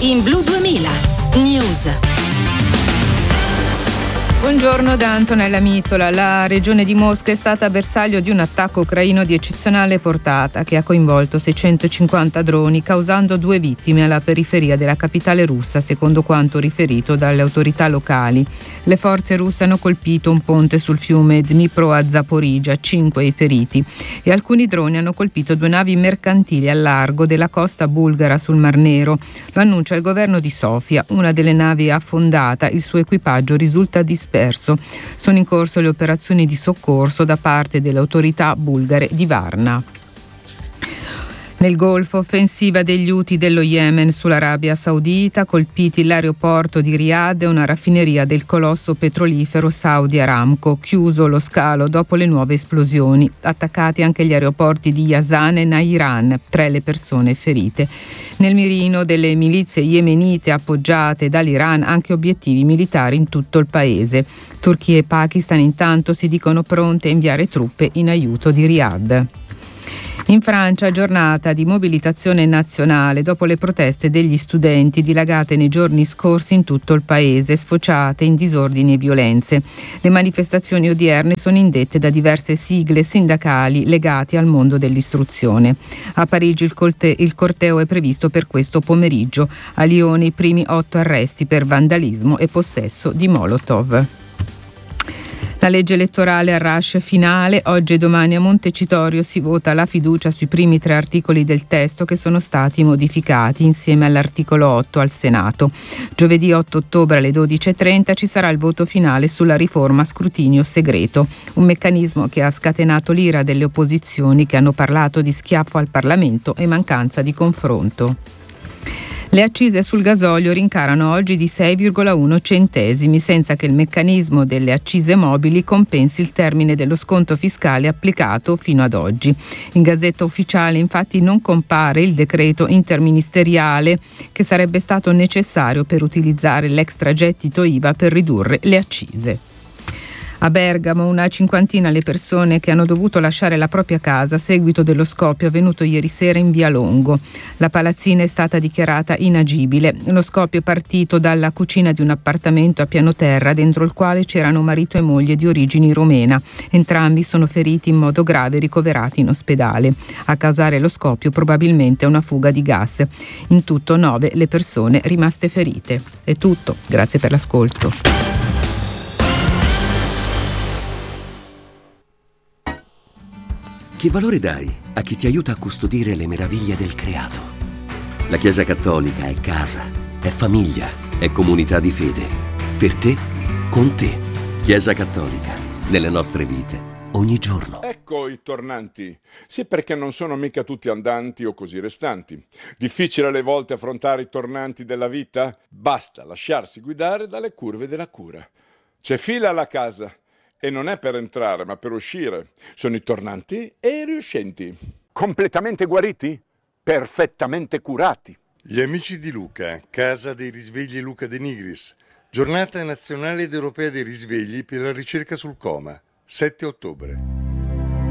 in Blu 2000 News. Buongiorno da Antonella Mitola. La regione di Mosca è stata bersaglio di un attacco ucraino di eccezionale portata che ha coinvolto 650 droni, causando 2 vittime alla periferia della capitale russa, secondo quanto riferito dalle autorità locali. Le forze russe hanno colpito un ponte sul fiume Dnipro a Zaporizhzhia, 5 i feriti, e alcuni droni hanno colpito 2 navi mercantili al largo della costa bulgara sul Mar Nero. Lo annuncia il governo di Sofia. Una delle navi è affondata, il suo equipaggio risulta disperso. Sono in corso le operazioni di soccorso da parte delle autorità bulgare di Varna. Nel Golfo, offensiva degli Houthi dello Yemen sull'Arabia Saudita, colpiti l'aeroporto di Riyadh e una raffineria del colosso petrolifero Saudi Aramco, chiuso lo scalo dopo le nuove esplosioni. Attaccati anche gli aeroporti di Yazan e Nairan, 3 le persone ferite. Nel mirino delle milizie yemenite appoggiate dall'Iran anche obiettivi militari in tutto il paese. Turchia e Pakistan intanto si dicono pronte a inviare truppe in aiuto di Riyadh. In Francia, giornata di mobilitazione nazionale dopo le proteste degli studenti dilagate nei giorni scorsi in tutto il paese, sfociate in disordini e violenze. Le manifestazioni odierne sono indette da diverse sigle sindacali legate al mondo dell'istruzione. A Parigi il corteo è previsto per questo pomeriggio. A Lione i primi 8 arresti per vandalismo e possesso di Molotov. La legge elettorale al rush finale. Oggi e domani a Montecitorio si vota la fiducia sui primi 3 articoli del testo che sono stati modificati insieme all'articolo 8 al Senato. Giovedì 8 ottobre alle 12.30 ci sarà il voto finale sulla riforma a scrutinio segreto, un meccanismo che ha scatenato l'ira delle opposizioni che hanno parlato di schiaffo al Parlamento e mancanza di confronto. Le accise sul gasolio rincarano oggi di 6,1 centesimi, senza che il meccanismo delle accise mobili compensi il termine dello sconto fiscale applicato fino ad oggi. In Gazzetta Ufficiale infatti non compare il decreto interministeriale che sarebbe stato necessario per utilizzare l'extragettito IVA per ridurre le accise. A Bergamo una cinquantina le persone che hanno dovuto lasciare la propria casa a seguito dello scoppio avvenuto ieri sera in via Longo. La palazzina è stata dichiarata inagibile. Lo scoppio è partito dalla cucina di un appartamento a piano terra dentro il quale c'erano marito e moglie di origini romena. Entrambi sono feriti in modo grave e ricoverati in ospedale. A causare lo scoppio probabilmente una fuga di gas. In tutto 9 le persone rimaste ferite. È tutto. Grazie per l'ascolto. Che valore dai a chi ti aiuta a custodire le meraviglie del creato? La Chiesa Cattolica è casa, è famiglia, è comunità di fede. Per te, con te. Chiesa Cattolica, nelle nostre vite, ogni giorno. Ecco i tornanti. Sì, perché non sono mica tutti andanti o così restanti. Difficile alle volte affrontare i tornanti della vita? Basta lasciarsi guidare dalle curve della cura. C'è fila alla casa. E non è per entrare, ma per uscire. Sono i tornanti e i riuscenti. Completamente guariti? Perfettamente curati. Gli amici di Luca, Casa dei Risvegli Luca De Nigris. Giornata nazionale ed europea dei risvegli per la ricerca sul coma. 7 ottobre.